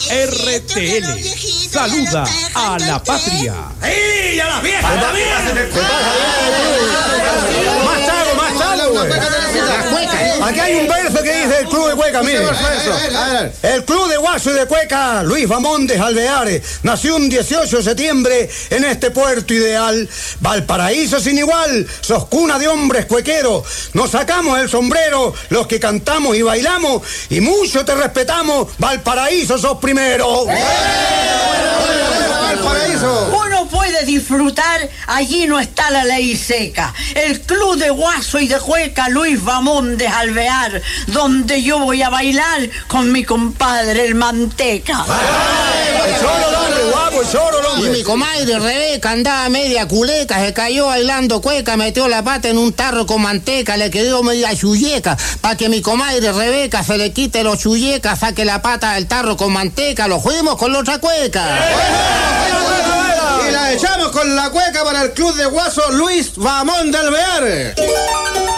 RTL. Saluda a la patria. ¡Ey, a las viejas también! Más trago, güey. Las cuecas. Aquí hay un verso que dice el Club de Cueca, mire. El Club de Guaso y de Cueca, Luis Bamondes Alveares, nació un 18 de septiembre en este puerto ideal. Valparaíso sin igual, sos cuna de hombres cuequeros. Nos sacamos el sombrero, los que cantamos y bailamos, y mucho te respetamos, Valparaíso sos primero. Valparaíso. Uno puede disfrutar, allí no está la ley seca. El Club de Guaso y de Cueca, Luis Bamondes Alvear, donde yo voy a bailar con mi compadre el Manteca. Y mi comadre Rebeca andaba media culeca, se cayó bailando cueca, metió la pata en un tarro con manteca, le quedó media chulleca, para que mi comadre Rebeca se le quite los chullecas, saque la pata del tarro con manteca, lo fuimos con la otra cueca. Y la echamos con la cueca para el Club de Guaso Luis Bamondes Alvear.